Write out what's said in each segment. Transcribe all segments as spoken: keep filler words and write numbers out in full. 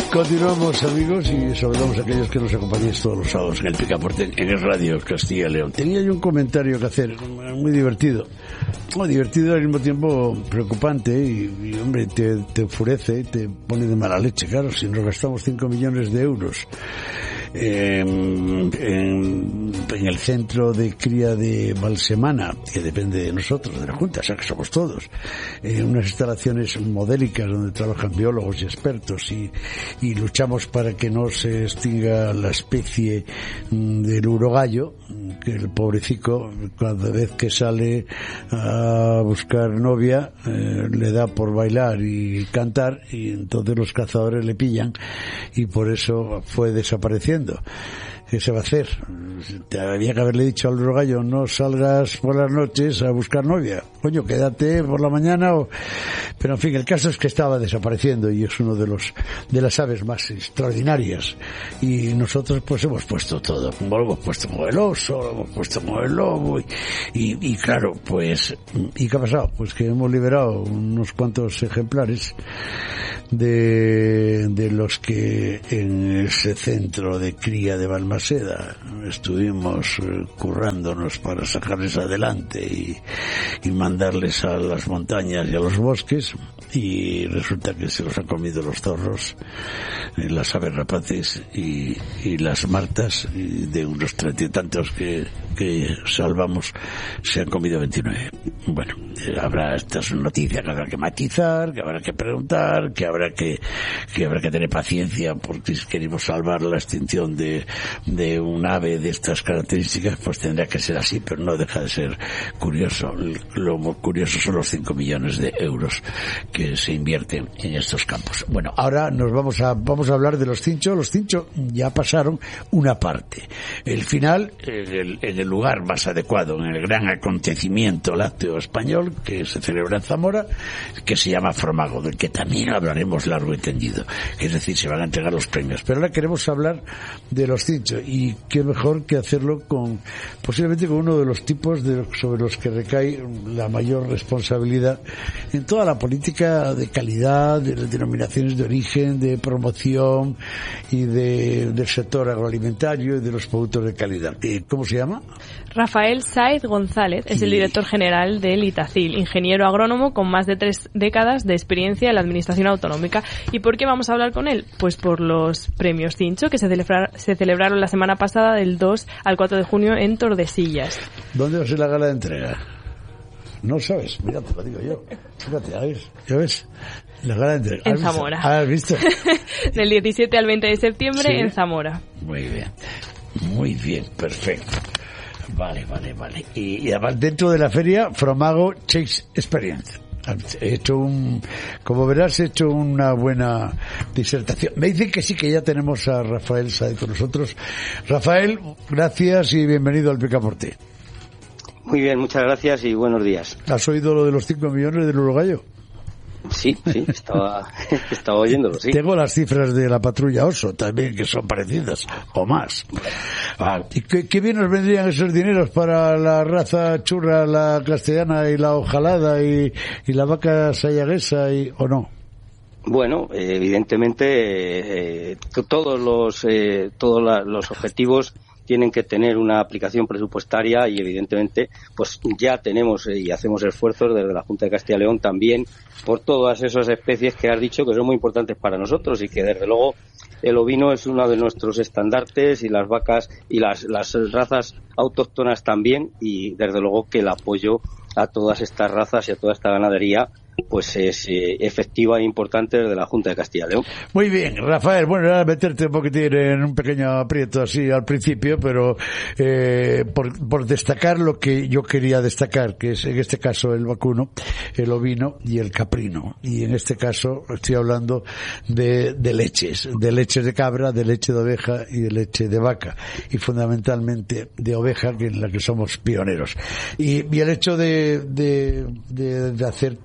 Continuamos, amigos, y saludamos a aquellos que nos acompañáis todos los sábados en el Picaporte, en el Radio Castilla y León. Tenía yo un comentario que hacer, muy divertido. Muy divertido al mismo tiempo preocupante y, y hombre, te, te enfurece, te pone de mala leche. Claro, si nos gastamos cinco millones de euros en, en, en el centro de cría de Valsemana, que depende de nosotros, de la Junta, o sea que somos todos, en unas instalaciones modélicas donde trabajan biólogos y expertos y, y luchamos para que no se extinga la especie del urogallo, que el pobrecico cada vez que sale a buscar novia eh, le da por bailar y cantar, y entonces los cazadores le pillan y por eso fue desapareciendo. ¿Qué se va a hacer? Te había que haberle dicho al urogallo: no salgas por las noches a buscar novia, coño, quédate por la mañana. O... pero en fin, el caso es que estaba desapareciendo y es uno de los de las aves más extraordinarias, y nosotros pues hemos puesto todo, lo hemos puesto como el oso, lo hemos puesto como el lobo y, y, y claro, pues ¿y qué ha pasado? Pues que hemos liberado unos cuantos ejemplares de, de los que en ese centro de cría de Balmaseda estuvimos eh, currándonos para sacarles adelante y, y mandarles a las montañas y a los bosques, y resulta que se los han comido los zorros, eh, las aves rapaces y, y las martas, y de unos treinta y tantos que, que salvamos se han comido veintinueve. Bueno, eh, habrá estas noticias que habrá que matizar, que habrá que preguntar, que habrá que que habrá que tener paciencia, porque si queremos salvar la extinción de de un ave de estas características, pues tendrá que ser así, pero no deja de ser curioso. Lo curioso son los cinco millones de euros que se invierten en estos campos. Bueno, ahora nos vamos a vamos a hablar de los cinchos. Los cinchos ya pasaron una parte. El final, en el, en el lugar más adecuado, en el gran acontecimiento lácteo español que se celebra en Zamora, que se llama Fromago, del que también hablaremos largo y tendido. Es decir, se van a entregar los premios. Pero ahora queremos hablar de los cinchos, y qué mejor que hacerlo con, posiblemente con uno de los tipos de, sobre los que recae la mayor responsabilidad en toda la política de calidad, de las denominaciones de origen, de promoción y de, del sector agroalimentario y de los productos de calidad. ¿Cómo se llama? Rafael Sáez González es el director general del Itacil, ingeniero agrónomo con más de tres décadas de experiencia en la administración autonómica. ¿Y por qué vamos a hablar con él? Pues por los premios Cincho, que se, celebra, se celebraron la semana pasada del dos al cuatro de junio en Tordesillas. ¿Dónde va a ser la gala de entrega? No sabes, mira, te lo digo yo. Fíjate, a ver, ¿ya ves? La gala de entrega. En Zamora. Ah, ¿has visto? Del diecisiete al veinte de septiembre, ¿sí? En Zamora. Muy bien, muy bien, perfecto. Vale, vale, vale. Y, y además dentro de la feria, Fromago Chase Experience. He hecho un, como verás, he hecho una buena disertación. Me dicen que sí, que ya tenemos a Rafael Sáez con nosotros. Rafael, gracias y bienvenido al Picaporte. Muy bien, muchas gracias y buenos días. ¿Has oído lo de los cinco millones del urogallo? Sí, sí, estaba, estaba oyéndolo, sí. Tengo las cifras de la patrulla Oso también, que son parecidas, o más. Ah, ¿y qué, qué bien nos vendrían esos dineros para la raza churra, la castellana y la ojalada y, y la vaca sayaguesa, y, o no? Bueno, eh, evidentemente, eh, todos los, eh, todos la, los objetivos tienen que tener una aplicación presupuestaria y evidentemente pues ya tenemos eh, y hacemos esfuerzos desde la Junta de Castilla y León también por todas esas especies que has dicho que son muy importantes para nosotros y que desde luego el ovino es uno de nuestros estandartes y las vacas y las, las razas autóctonas también, y desde luego que el apoyo a todas estas razas y a toda esta ganadería pues es eh, efectiva e importante desde la Junta de Castilla y León. Muy bien, Rafael, bueno, era meterte un poquitín en un pequeño aprieto así al principio, pero eh, por, por destacar lo que yo quería destacar, que es en este caso el vacuno, el ovino y el caprino, y en este caso estoy hablando de, de leches, de leches de cabra, de leche de oveja y de leche de vaca, y fundamentalmente de oveja, que en la que somos pioneros. Y, y el hecho de, de, de, de hacerte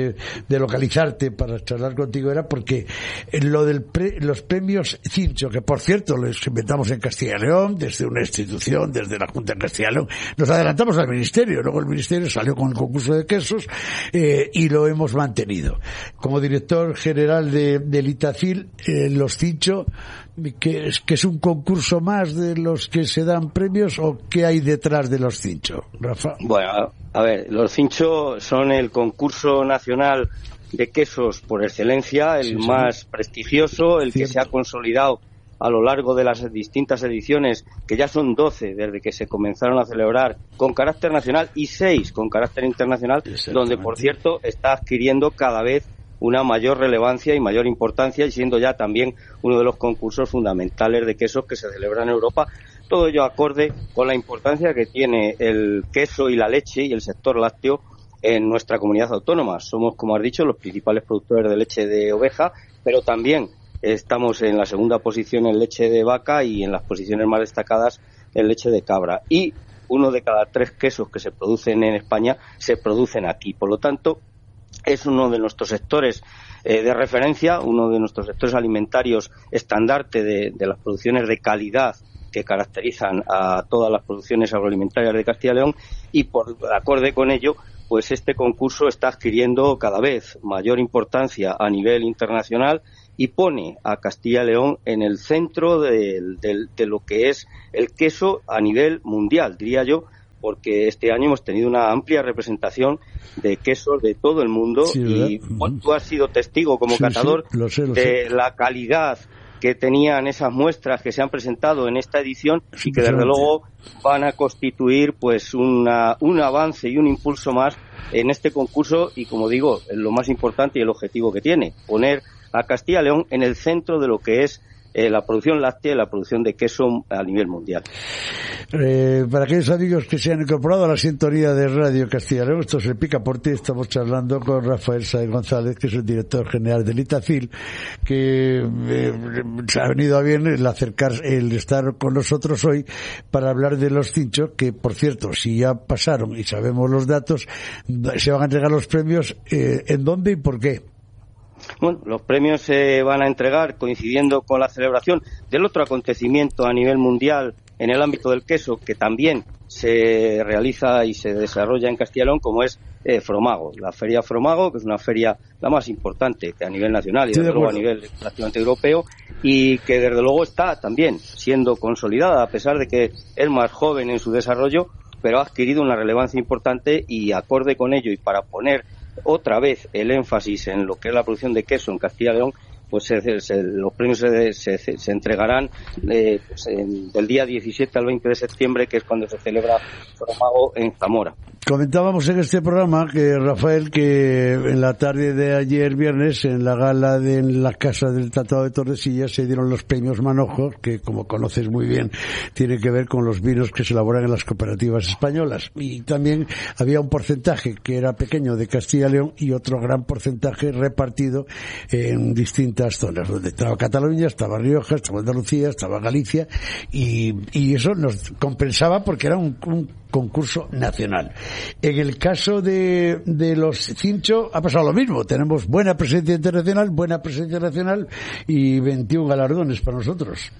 de, de localizarte para charlar contigo era porque lo del pre, los premios Cincho, que por cierto los inventamos en Castilla y León, desde una institución, desde la Junta de Castilla y León, nos adelantamos al Ministerio, luego el Ministerio salió con el concurso de quesos eh, y lo hemos mantenido. Como director general de, del Itacil, eh, los Cincho, que es, que es un concurso más de los que se dan premios, o qué hay detrás de los Cincho, Rafa. Bueno, a ver, los Cincho son el concurso nacional de quesos por excelencia, el sí, sí. más prestigioso, el Cierto. que se ha consolidado a lo largo de las distintas ediciones, que ya son doce desde que se comenzaron a celebrar con carácter nacional y seis con carácter internacional, donde por cierto está adquiriendo cada vez una mayor relevancia y mayor importancia, y siendo ya también uno de los concursos fundamentales de quesos que se celebran en Europa. Todo ello acorde con la importancia que tiene el queso y la leche y el sector lácteo en nuestra comunidad autónoma. Somos, como has dicho, los principales productores de leche de oveja, pero también estamos en la segunda posición en leche de vaca y en las posiciones más destacadas en leche de cabra. Y uno de cada tres quesos que se producen en España se producen aquí. Por lo tanto, es uno de nuestros sectores eh, de referencia, uno de nuestros sectores alimentarios estandarte de, de las producciones de calidad que caracterizan a todas las producciones agroalimentarias de Castilla y León, y por acorde con ello, pues este concurso está adquiriendo cada vez mayor importancia a nivel internacional y pone a Castilla y León en el centro de, de, de lo que es el queso a nivel mundial, diría yo, porque este año hemos tenido una amplia representación de quesos de todo el mundo, sí, y bueno, tú has sido testigo como sí, catador sí, lo sé, lo de sé. la calidad que tenían esas muestras que se han presentado en esta edición y que desde luego van a constituir pues una, un avance y un impulso más en este concurso, y como digo, lo más importante y el objetivo que tiene, poner a Castilla y León en el centro de lo que es eh, la producción láctea y la producción de queso a nivel mundial. Eh, para aquellos amigos que se han incorporado a la sintonía de Radio Castilla y León, esto es el Picaporte, estamos charlando con Rafael Sáez González, que es el director general del Itacil, que eh, se ha venido a bien el acercar, el estar con nosotros hoy para hablar de los Cincho, que por cierto, si ya pasaron y sabemos los datos, se van a entregar los premios, eh, ¿en dónde y por qué? Bueno, los premios se van a entregar coincidiendo con la celebración del otro acontecimiento a nivel mundial en el ámbito del queso, que también se realiza y se desarrolla en Castilla y León, como es eh, Fromago, la Feria Fromago, que es una feria la más importante que a nivel nacional y desde luego a nivel prácticamente europeo, y que desde luego está también siendo consolidada, a pesar de que es más joven en su desarrollo, pero ha adquirido una relevancia importante, y acorde con ello y para poner otra vez el énfasis en lo que es la producción de queso en Castilla y León, pues se, se, los premios se, se, se entregarán eh, pues en, del día diecisiete al veinte de septiembre, que es cuando se celebra Fromago en Zamora. Comentábamos en este programa que, Rafael, que en la tarde de ayer viernes, en la gala de en la Casa del Tratado de Tordesillas, se dieron los premios Manojos, que como conoces muy bien, tiene que ver con los vinos que se elaboran en las cooperativas españolas. Y también había un porcentaje que era pequeño de Castilla y León y otro gran porcentaje repartido en distintas zonas, donde estaba Cataluña, estaba Rioja, estaba Andalucía, estaba Galicia, y, y eso nos compensaba porque era un, un concurso nacional. En el caso de, de los Cincho ha pasado lo mismo. Tenemos buena presencia internacional, buena presencia nacional y veintiún galardones para nosotros.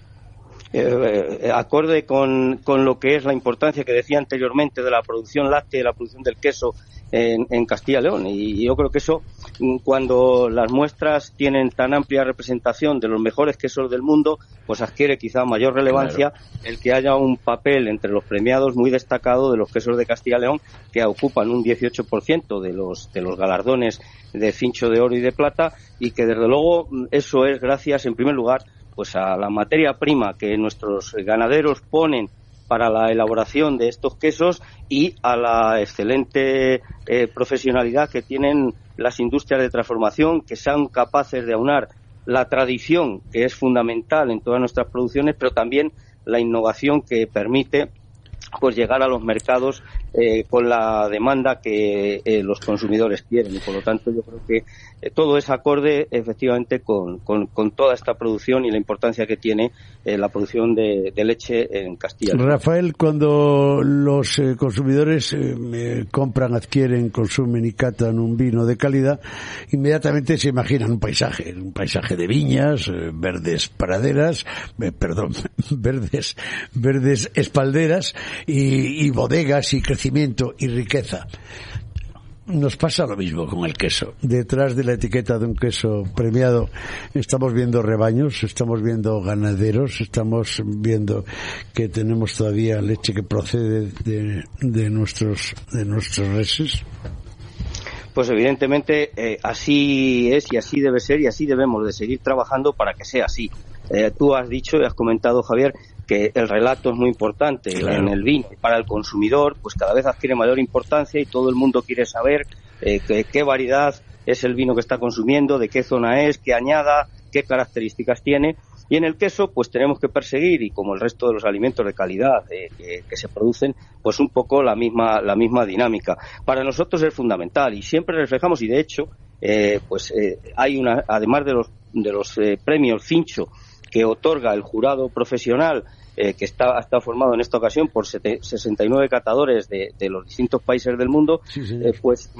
Eh, eh, acorde con, con lo que es la importancia que decía anteriormente de la producción láctea y la producción del queso en, en Castilla y León, y yo creo que eso, cuando las muestras tienen tan amplia representación de los mejores quesos del mundo, pues adquiere quizá mayor relevancia, claro, el que haya un papel entre los premiados muy destacado de los quesos de Castilla y León, que ocupan un dieciocho por ciento de los de los galardones de Cincho de Oro y de Plata, y que desde luego eso es gracias en primer lugar pues a la materia prima que nuestros ganaderos ponen para la elaboración de estos quesos y a la excelente eh, profesionalidad que tienen las industrias de transformación, que sean capaces de aunar la tradición, que es fundamental en todas nuestras producciones, pero también la innovación que permite pues llegar a los mercados eh, con la demanda que eh, los consumidores quieren. Y por lo tanto yo creo que eh, todo es acorde efectivamente con, con, con toda esta producción y la importancia que tiene eh, la producción de, de leche en Castilla. Rafael, cuando los eh, consumidores eh, compran, adquieren, consumen y catan un vino de calidad, inmediatamente se imaginan un paisaje, un paisaje de viñas, eh, verdes praderas, eh, perdón, verdes, verdes espalderas y, y bodegas y crecimiento y riqueza. Nos pasa lo mismo con el queso. Detrás de la etiqueta de un queso premiado estamos viendo rebaños, estamos viendo ganaderos, estamos viendo que tenemos todavía leche que procede de, de nuestros de nuestros reses. Pues evidentemente eh, así es y así debe ser y así debemos de seguir trabajando para que sea así. Eh, tú has dicho y has comentado, Javier, que el relato es muy importante, claro, en el vino. Para el consumidor, pues cada vez adquiere mayor importancia y todo el mundo quiere saber eh, que, qué variedad es el vino que está consumiendo, de qué zona es, qué añada, qué características tiene. Y en el queso, pues tenemos que perseguir, y como el resto de los alimentos de calidad eh, que, que se producen, pues un poco la misma la misma dinámica. Para nosotros es fundamental y siempre reflejamos, y de hecho, eh, pues eh, hay una, además de los de los eh, premios Cincho que otorga el jurado profesional, eh, que está, está formado en esta ocasión por sesenta y nueve catadores de, de los distintos países del mundo, sí, eh, pues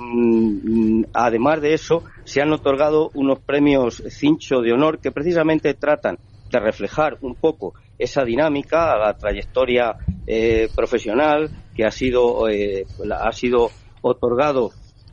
mm, además de eso se han otorgado unos premios Cincho de honor que precisamente tratan de reflejar un poco esa dinámica, la trayectoria eh, profesional que ha sido eh, ha sido otorgado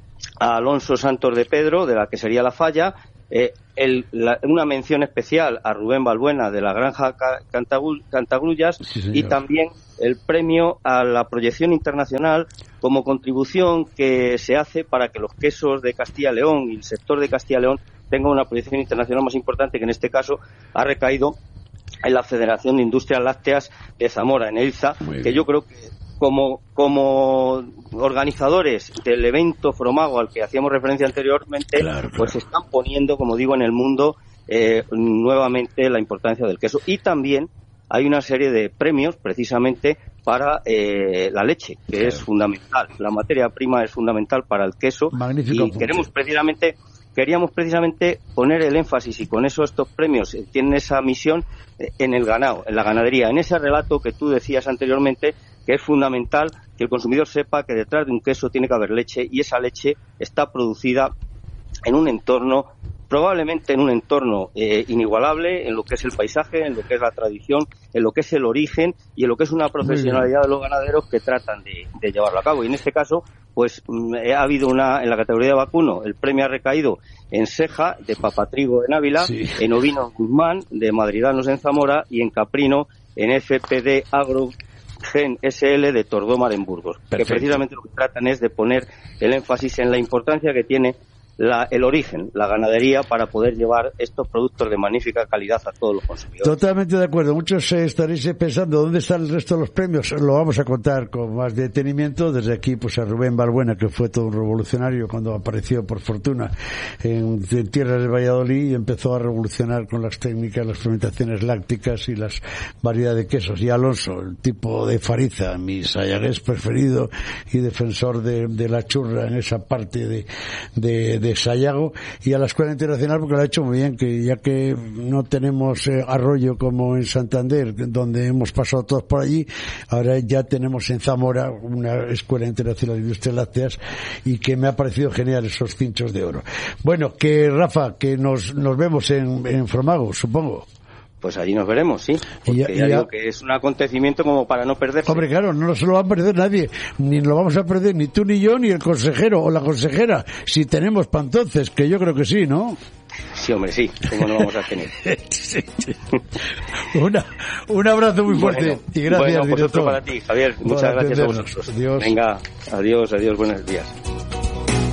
a Alonso Santos de Pedro, de la que sería La Falla, eh, el, la, una mención especial a Rubén Balbuena de la Granja Cantagrullas, sí, y también el premio a la proyección internacional como contribución que se hace para que los quesos de Castilla y León y el sector de Castilla y León tenga una proyección internacional más importante, que en este caso ha recaído en la Federación de Industrias Lácteas de Zamora, en EILZA, que yo creo que como como organizadores del evento Fromago al que hacíamos referencia anteriormente, claro, pues claro, están poniendo, como digo, en el mundo eh, nuevamente la importancia del queso. Y también hay una serie de premios precisamente para eh, la leche, que claro, es fundamental. La materia prima es fundamental para el queso. Magnífico y punto. queremos precisamente Queríamos precisamente poner el énfasis, y con eso estos premios tienen esa misión, en el ganado, en la ganadería, en ese relato que tú decías anteriormente, que es fundamental que el consumidor sepa que detrás de un queso tiene que haber leche, y esa leche está producida en un entorno, probablemente en un entorno eh, inigualable, en lo que es el paisaje, en lo que es la tradición, en lo que es el origen y en lo que es una profesionalidad de los ganaderos que tratan de, de llevarlo a cabo. Y en este caso, pues ha habido una, en la categoría de vacuno, el premio ha recaído en Seja, de Papatrigo en Ávila, sí, en Ovino Guzmán, de Madridanos en Zamora, y en Caprino, en F P D Agro Gen S L de Tordómar en Burgos. Perfecto. Que precisamente lo que tratan es de poner el énfasis en la importancia que tiene La, el origen, la ganadería, para poder llevar estos productos de magnífica calidad a todos los consumidores. Totalmente de acuerdo. Muchos eh, estaréis pensando dónde están el resto de los premios. Lo vamos a contar con más detenimiento. Desde aquí, pues a Rubén Balbuena, que fue todo un revolucionario cuando apareció por fortuna en, en tierras de Valladolid y empezó a revolucionar con las técnicas, las fermentaciones lácticas y las variedades de quesos. Y Alonso, el tipo de Fariza, mi sayagués preferido y defensor de, de la churra en esa parte de, de de Sayago, y a la Escuela Internacional, porque lo ha hecho muy bien, que ya que no tenemos eh, arroyo como en Santander, donde hemos pasado todos por allí, ahora ya tenemos en Zamora una Escuela Internacional de Industrias Lácteas, y que me ha parecido genial esos cinchos de oro. Bueno, que Rafa, que nos, nos vemos en, en Fromago, supongo. Pues allí nos veremos, sí, porque ya, ya digo que es un acontecimiento como para no perderse. Hombre, claro, no se lo va a perder nadie, ni lo vamos a perder ni tú ni yo, ni el consejero o la consejera, si tenemos para entonces, que yo creo que sí, ¿no? Sí, hombre, sí, ¿cómo no vamos a tener? Sí. Una, un abrazo muy fuerte, bueno, y gracias, bueno, pues otro para ti, Javier, muchas gracias a vosotros. Adiós. Venga, adiós, adiós, buenos días.